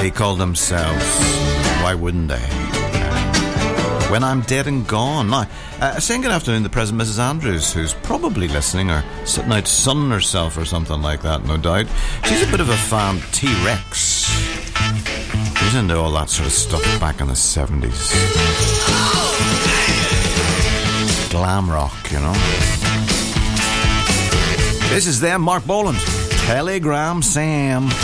They call themselves, why wouldn't they? When I'm Dead and Gone. Now, saying good afternoon to the present Mrs. Andrews, who's probably listening or sitting out sunning herself or something like that, no doubt. She's a bit of a fan of T-Rex. She's into all that sort of stuff back in the 70s. Glam rock, you know. This is them, Mark Boland. Telegram Sam.